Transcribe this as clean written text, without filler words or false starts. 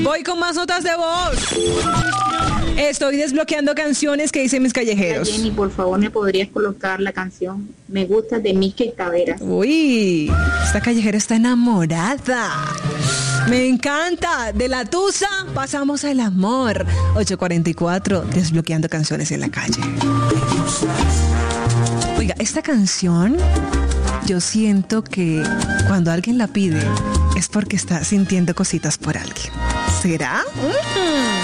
Voy con más notas de voz. Estoy desbloqueando canciones que dicen mis callejeros. Jenny, por favor, ¿me podrías colocar la canción Me Gusta de Mickey Taveras? Uy, esta callejera está enamorada. Me encanta. De la tusa pasamos al amor. 8:44, desbloqueando canciones en la calle. Oiga, esta canción, yo siento que cuando alguien la pide es porque está sintiendo cositas por alguien. ¿Será?